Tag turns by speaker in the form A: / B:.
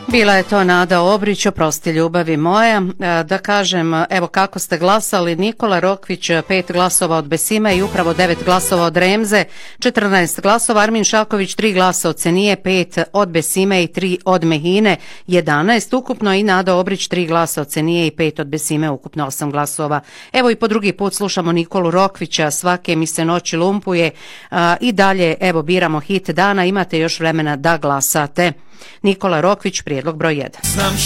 A: Bila je to Nada Obrić, oprosti ljubavi moja. Da kažem, evo kako ste glasali: Nikola Rokvić 5 glasova od Besime i upravo 9 glasova od Remze, 14 glasova, Armin Šaković 3 glasa od Senije, 5 od Besime i 3 od Mehine, 11 ukupno, i Nada Obrić 3 glasa od Senije i 5 od Besime, ukupno 8 glasova. Evo i po drugi put slušamo Nikolu Rokvića, Svake mi se noći lumpuje, i dalje evo biramo hit dana, imate još vremena da glasate. Nikola Rokvić, prijedlog broj 1.